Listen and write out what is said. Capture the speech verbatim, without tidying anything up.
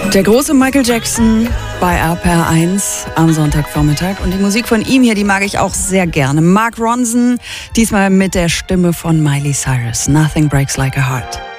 Der große Michael Jackson bei R P R eins am Sonntagvormittag. Und die Musik von ihm hier, die mag ich auch sehr gerne. Mark Ronson, diesmal mit der Stimme von Miley Cyrus. Nothing Breaks Like a Heart.